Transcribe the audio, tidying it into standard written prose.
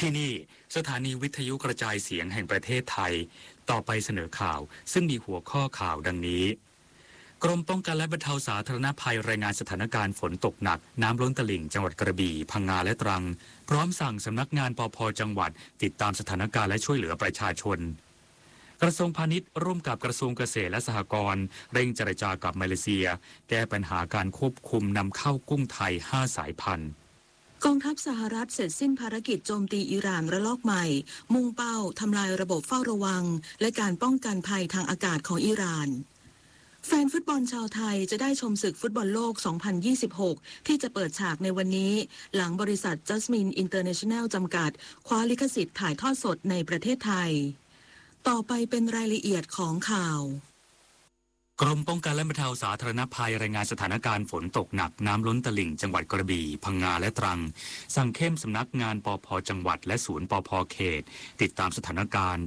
ที่นี่สถานีวิทยุกระจายเสียงแห่งประเทศไทยต่อไปเสนอข่าวซึ่งมีหัวข้อข่าวดังนี้กรมป้องกันและบรรเทาสาธารณภัยรายงานสถานการณ์ฝนตกหนักน้ำล้นตลิ่งจังหวัดกระบี่พังงาและตรังพร้อมสั่งสำนักงานปภ.จังหวัดติดตามสถานการณ์และช่วยเหลือประชาชนกระทรวงพาณิชย์ร่วมกับกระทรวงเกษตรและสหกรณ์เร่งเจรจากับมาเลเซียแก้ปัญหาการควบคุมนำเข้ากุ้งไทย5 สายพันธุ์กองทัพสหรัฐเสร็จสิ้นภารกิจโจมตีอิหร่านระลอกใหม่มุ่งเป้าทำลายระบบเฝ้าระวังและการป้องกันภัยทางอากาศของอิหร่านแฟนฟุตบอลชาวไทยจะได้ชมศึกฟุตบอลโลก 2026 ที่จะเปิดฉากในวันนี้หลังบริษัท Jasmine International จำกัดคว้าลิขสิทธิ์ถ่ายทอดสดในประเทศไทยต่อไปเป็นรายละเอียดของข่าวกรมป้องกันและบรรเทาสาธารณภัยรายงานสถานการณ์ฝนตกหนักน้ำล้นตลิ่งจังหวัดกระบี่พังงาและตรังสั่งเข้มสำนักงานปภ.จังหวัดและศูนย์ปภ.เขตติดตามสถานการณ์